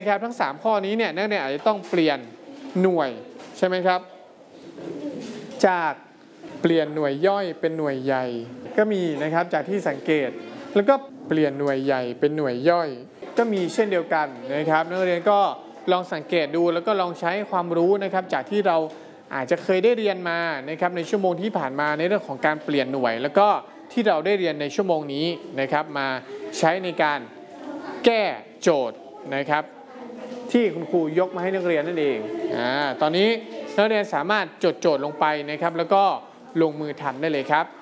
ครับทั้ง3ข้อนี้เนี่ยนักเรียนอาจจะต้องเปลี่ยนหน่วยใช่ไหมครับจากเปลี่ยนหน่วยย่อยเป็นหน่วยใหญ่ก็มีนะครับจากที่สังเกตแล้วก็เปลี่ยนหน่วยใหญ่เป็นหน่วยย่อยก็มีเช่นเดียวกันนะครับนักเรียนก็ลองสังเกตดูแล้วก็ลองใช้ความรู้นะครับจากที่เราอาจจะเคยได้เรียนมานะครับในชั่วโมงที่ผ่านมาในเรื่องของการเปลี่ยนหน่วยแล้วก็ที่เราได้เรียนในชั่วโมงนี้นะครับมาใช้ในการแก้โจทย์นะครับที่คุณครูยกมาให้นักเรียนนั่นเองตอนนี้นักเรียนสามารถจดโจทย์ลงไปนะครับแล้วก็ลงมือทำได้เลยครับ